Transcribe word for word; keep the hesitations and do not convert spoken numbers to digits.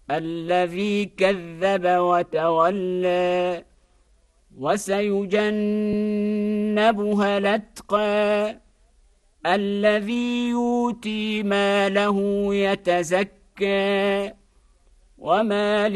الذي كذب وتولى وسيجنبها الأتقى الذي يؤتي ماله يتزكى وما